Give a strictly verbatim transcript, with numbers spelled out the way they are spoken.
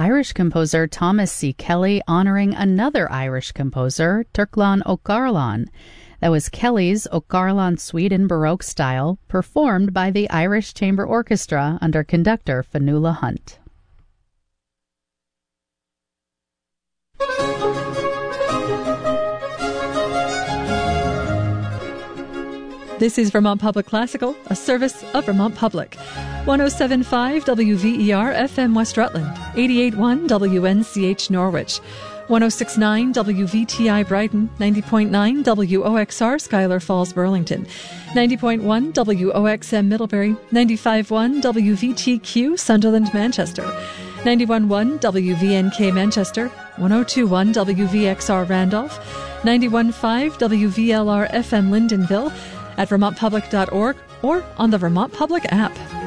Irish composer Thomas C. Kelly honoring another Irish composer, Turklan O'Carlan. That was Kelly's O'Carlan Suite in Baroque style, performed by the Irish Chamber Orchestra under conductor Fionnuala Hunt. This is Vermont Public Classical, a service of Vermont Public. one oh seven point five W V E R F M West Rutland, eighty-eight point one W N C H Norwich, one oh six point nine W V T I Brighton, ninety point nine W O X R Schuyler Falls Burlington, ninety point one W O X M Middlebury, ninety-five point one W V T Q Sunderland Manchester, ninety-one point one W V N K Manchester, one oh two point one W V X R Randolph, ninety-one point five W V L R F M Lyndonville, at vermont public dot org or on the Vermont Public app.